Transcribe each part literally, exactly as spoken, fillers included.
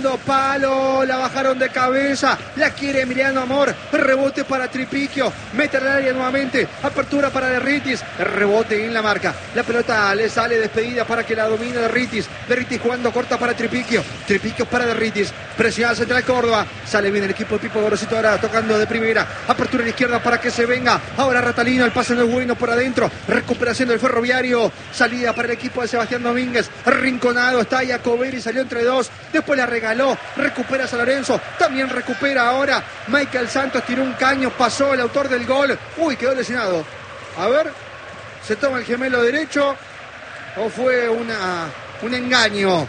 segundo palo, la bajaron de cabeza, la quiere Emiliano Amor, rebote para Tripiquio, mete al área nuevamente, apertura para Derritis, rebote en la marca, la pelota le sale despedida para que la domine Derritis, Derritis jugando corta para Tripiquio, Tripiquio para Derritis, presiona al central Córdoba, sale bien el equipo de Pipo Gorosito ahora tocando de primera, apertura en la izquierda para que se venga, ahora Ratalino, el pase no es bueno por adentro, recuperación del Ferroviario, salida para el equipo de Sebastián Domínguez, rinconado está Iacobelli, salió entre dos, después la regaló, recupera San Lorenzo, también recupera ahora Michael Santos, tiró un caño, pasó el autor del gol, uy, quedó lesionado, a ver, se toma el gemelo derecho o fue una, un engaño,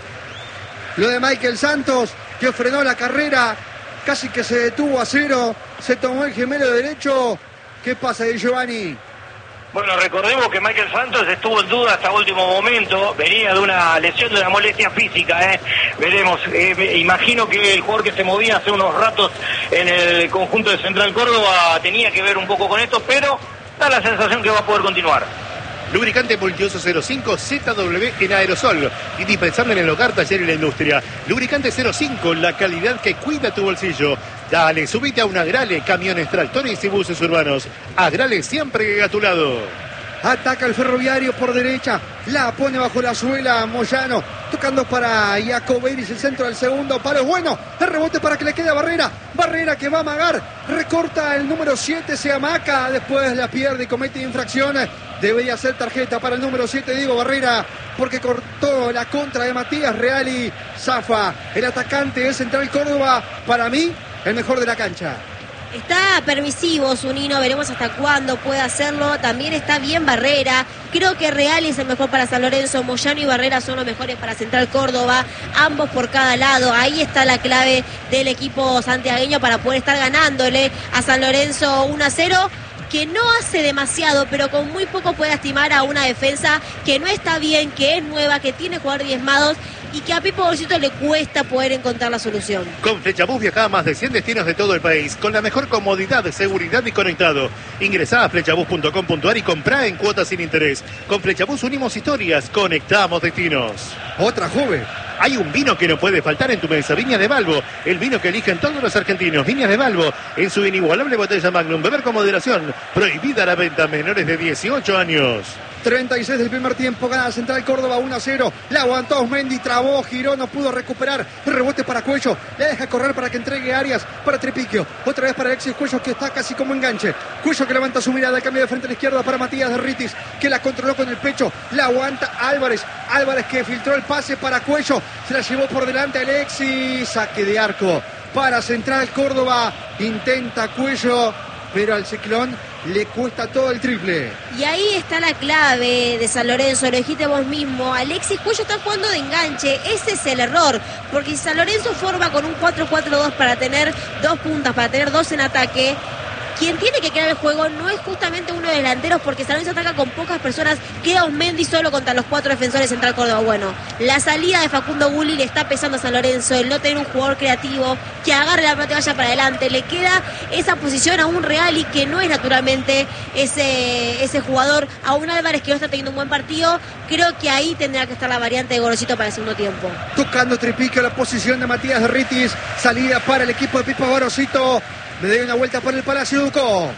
lo de Michael Santos que frenó la carrera, casi que se detuvo a cero, se tomó el gemelo derecho, ¿qué pasa de Giovanni? Bueno, recordemos que Michael Santos estuvo en duda hasta último momento, venía de una lesión, de una molestia física, ¿eh? Veremos, eh, me imagino que el jugador que se movía hace unos ratos en el conjunto de Central Córdoba tenía que ver un poco con esto, pero da la sensación que va a poder continuar. Lubricante multiuso cero cinco Z W en aerosol. Indispensable en el hogar, taller y la industria. Lubricante cero cinco, la calidad que cuida tu bolsillo. Dale, subite a un Agrale, camiones, tractores y buses urbanos. Agrale siempre a tu lado. Ataca el Ferroviario por derecha, la pone bajo la suela Moyano, tocando para Iacobelli, el centro del segundo palo, bueno, el rebote para que le quede a Barrera, Barrera que va a amagar, recorta el número siete, se amaca, después la pierde y comete infracciones, debería ser tarjeta para el número siete, Diego Barrera, porque cortó la contra de Matías Reali, zafa, el atacante de Central Córdoba, para mí, el mejor de la cancha. Está permisivo Zunino, veremos hasta cuándo puede hacerlo. También está bien Barrera. Creo que Real es el mejor para San Lorenzo. Moyano y Barrera son los mejores para Central Córdoba. Ambos por cada lado. Ahí está la clave del equipo santiagueño para poder estar ganándole a San Lorenzo uno a cero. Que no hace demasiado, pero con muy poco puede estimar a una defensa que no está bien, que es nueva, que tiene jugadores diezmados y que a Pipo Gorosito le cuesta poder encontrar la solución. Con Flechabús viaja a más de cien destinos de todo el país, con la mejor comodidad, seguridad y conectado. Ingresá a flechabús punto com punto ar y comprá en cuotas sin interés. Con Flechabús unimos historias, conectamos destinos. Otra joven. Hay un vino que no puede faltar en tu mesa, Viña de Balbo, el vino que eligen todos los argentinos. Viña de Balbo, en su inigualable botella Magnum, beber con moderación, prohibida la venta a menores de dieciocho años. treinta y seis del primer tiempo, gana Central Córdoba uno a cero, la aguantó Osmendi, trabó, giró, no pudo recuperar, rebote para Cuello, le deja correr para que entregue Arias, para Tripiquio, otra vez para Alexis Cuello que está casi como enganche, Cuello que levanta su mirada, cambio de frente a la izquierda para Matías Derritis, que la controló con el pecho, la aguanta Álvarez, Álvarez que filtró el pase para Cuello, se la llevó por delante Alexis, saque de arco para Central Córdoba, intenta Cuello, pero al Ciclón le cuesta todo el triple. Y ahí está la clave de San Lorenzo, lo dijiste vos mismo. Alexis Cuello está jugando de enganche, ese es el error, porque si San Lorenzo forma con un cuatro cuatro dos para tener dos puntas, para tener dos en ataque, quien tiene que crear el juego no es justamente uno de los delanteros, porque San Lorenzo ataca con pocas personas, queda Osmendi solo contra los cuatro defensores Central Córdoba. Bueno, la salida de Facundo Gulli le está pesando a San Lorenzo, el no tener un jugador creativo que agarre la pelota y vaya para adelante, le queda esa posición a un Reali que no es naturalmente ese, ese jugador, a un Álvarez que no está teniendo un buen partido. Creo que ahí tendrá que estar la variante de Gorosito para el segundo tiempo. Tocando Tripiquio, la posición de Matías Derritis, salida para el equipo de Pipo Gorosito. Me doy una vuelta por el Palacio Ducó.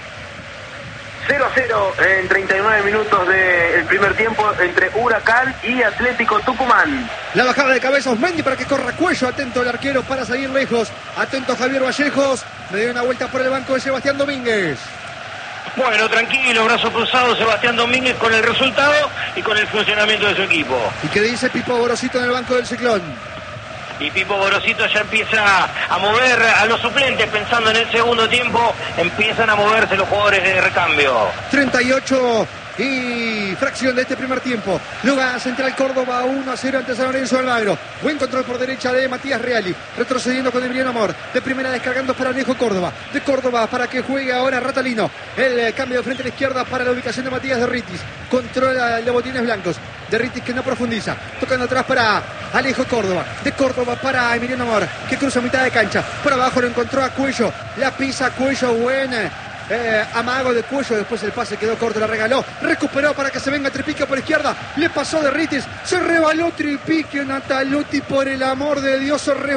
cero a cero en treinta y nueve minutos del primer tiempo entre Huracán y Atlético Tucumán. La bajada de cabeza Osmendi para que corra Cuello. Atento el arquero para salir lejos. Atento Javier Vallejos. Me doy una vuelta por el banco de Sebastián Domínguez. Bueno, tranquilo, brazo cruzado Sebastián Domínguez con el resultado y con el funcionamiento de su equipo. ¿Y qué dice Pipo Gorosito en el banco del Ciclón? Y Pipo Gorosito ya empieza a mover a los suplentes, pensando en el segundo tiempo, empiezan a moverse los jugadores de recambio. treinta y ocho y fracción de este primer tiempo. Luga Central Córdoba uno a cero ante San Lorenzo Almagro. Buen control por derecha de Matías Reali, retrocediendo con Emiliano Amor. De primera descargando para Alejo Córdoba. De Córdoba para que juegue ahora Ratalino. El cambio de frente a la izquierda para la ubicación de Matías Derritis. Controla de botines blancos. Derritis que no profundiza. Tocando atrás para Alejo Córdoba. De Córdoba para Emiliano Amor, que cruza mitad de cancha. Por abajo lo encontró a Cuello. La pisa Cuello, buena. Eh, amago de Cuello, después el pase quedó corto, la regaló, recuperó para que se venga Tripiquio por izquierda, le pasó Derritis, se rebaló Tripiquio, Natalotti, por el amor de Dios, se